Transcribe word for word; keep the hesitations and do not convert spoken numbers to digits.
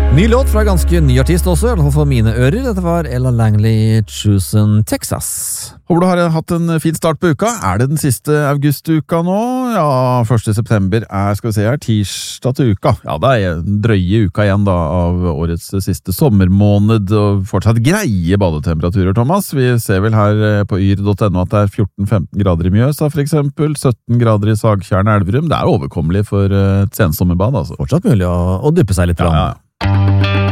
Ny låt fra ganske ny artist også, i hvert fall for mine ører. Dette var Ella Langley, Chosen Texas. Håper du har hatt en fin start på uka. Er det den siste augustuka nå? Ja, første september er, skal vi se her, tirsdag til uka. Ja, det er en drøye uka igjen da, av årets siste sommermåned, og fortsatt greie badetemperaturer, Thomas. Vi ser vel her på yr punktum no at det er fjorten femten grader i Mjøsa, for eksempel, sytten grader i Sagtjern Elverum. Det er overkommelig for et sensommerbad, altså. Fortsatt mulig å, å dyppe seg litt. Ja, ja.